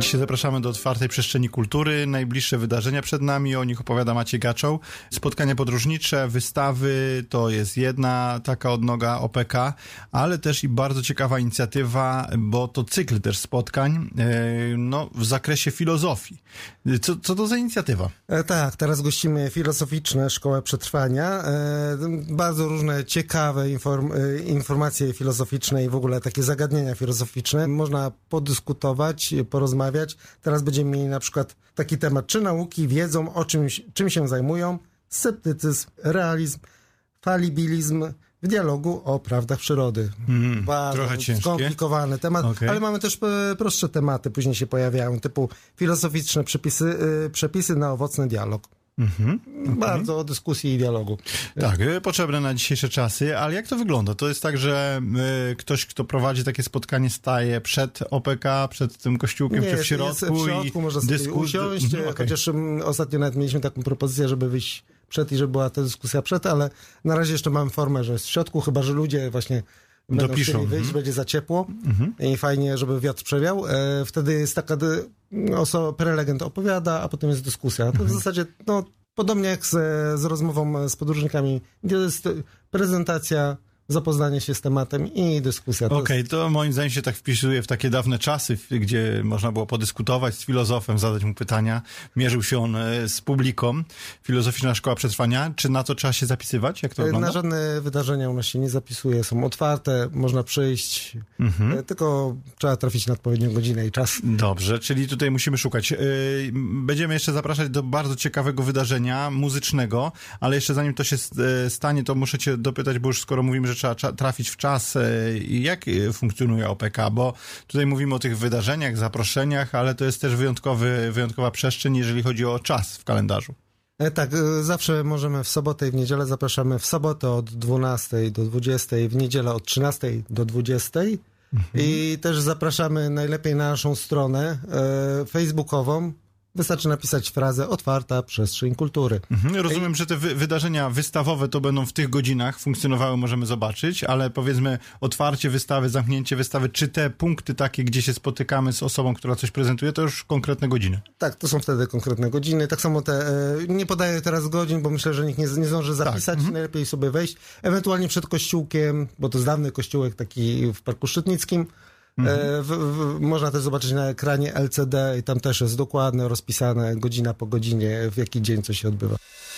Dzisiaj zapraszamy do Otwartej Przestrzeni Kultury. Najbliższe wydarzenia przed nami, o nich opowiada Maciej Gaczoł. Spotkania podróżnicze, wystawy, to jest jedna taka odnoga OPK, ale też i bardzo ciekawa inicjatywa, bo to cykl też spotkań, w zakresie filozofii. Co to za inicjatywa? Tak, teraz gościmy Filozoficzne Szkołę Przetrwania. Bardzo różne ciekawe informacje filozoficzne i w ogóle takie zagadnienia filozoficzne. Można podyskutować, porozmawiać. Teraz będziemy mieli na przykład taki temat, czy nauki wiedzą o czym się zajmują, sceptycyzm, realizm, falibilizm w dialogu o prawdach przyrody. Bardzo trochę ciężkie. Skomplikowany temat, Okay. ale mamy też prostsze tematy, później się pojawiają, typu filozoficzne przepisy na owocny dialog. Bardzo o dyskusji i dialogu. Tak, potrzebne na dzisiejsze czasy, ale jak to wygląda? To jest tak, że ktoś, kto prowadzi takie spotkanie, staje przed OPK, przed tym kościółkiem, czy w środku? W środku można sobie usiąść, chociaż ostatnio nawet mieliśmy taką propozycję, żeby wyjść przed i żeby była ta dyskusja przed, ale na razie jeszcze mam formę, że jest w środku, chyba że ludzie właśnie będą chcieli wyjść, będzie za ciepło i fajnie, żeby wiatr przewiał. Wtedy jest taka prelegent opowiada, a potem jest dyskusja. To w zasadzie podobnie jak z rozmową z podróżnikami. Jest prezentacja, zapoznanie się z tematem i dyskusja. To moim zdaniem się tak wpisuje w takie dawne czasy, gdzie można było podyskutować z filozofem, zadać mu pytania. Mierzył się on z publiką. Filozoficzna Szkoła Przetrwania. Czy na to trzeba się zapisywać? Jak to wygląda? Na żadne wydarzenia u nas się nie zapisuje. Są otwarte, można przyjść. Tylko trzeba trafić na odpowiednią godzinę i czas. Dobrze, czyli tutaj musimy szukać. Będziemy jeszcze zapraszać do bardzo ciekawego wydarzenia muzycznego, ale jeszcze zanim to się stanie, to muszę cię dopytać, bo już skoro mówimy, że trzeba trafić w czas. Jak funkcjonuje OPK? Bo tutaj mówimy o tych wydarzeniach, zaproszeniach, ale to jest też wyjątkowa przestrzeń, jeżeli chodzi o czas w kalendarzu. Tak, zawsze możemy w sobotę i w niedzielę. Zapraszamy w sobotę od 12 do 20, w niedzielę od 13 do 20. I też zapraszamy najlepiej na naszą stronę facebookową. Wystarczy napisać frazę Otwarta Przestrzeń Kultury. Rozumiem, że te wydarzenia wystawowe to będą w tych godzinach funkcjonowały, możemy zobaczyć, ale powiedzmy otwarcie wystawy, zamknięcie wystawy, czy te punkty takie, gdzie się spotykamy z osobą, która coś prezentuje, to już konkretne godziny? Tak, to są wtedy konkretne godziny. Tak samo nie podaję teraz godzin, bo myślę, że nikt nie zdąży zapisać. Tak. Najlepiej sobie wejść. Ewentualnie przed kościółkiem, bo to jest dawny kościółek taki w Parku Szczytnickim. Można też zobaczyć na ekranie LCD i tam też jest dokładnie rozpisane godzina po godzinie, w jaki dzień co się odbywa.